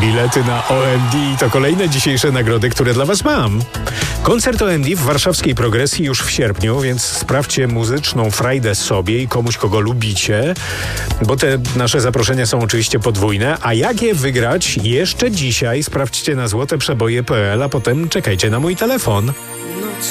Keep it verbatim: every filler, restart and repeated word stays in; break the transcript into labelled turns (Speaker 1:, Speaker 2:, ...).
Speaker 1: Bilety na O M D to kolejne dzisiejsze nagrody, które dla Was mam. Koncert O M D w warszawskiej Progresji już w sierpniu, więc sprawdźcie muzyczną frajdę sobie i komuś, kogo lubicie, bo te nasze zaproszenia są oczywiście podwójne, a jak je wygrać jeszcze dzisiaj, sprawdźcie na złoteprzeboje kropka p l, a potem czekajcie na mój telefon.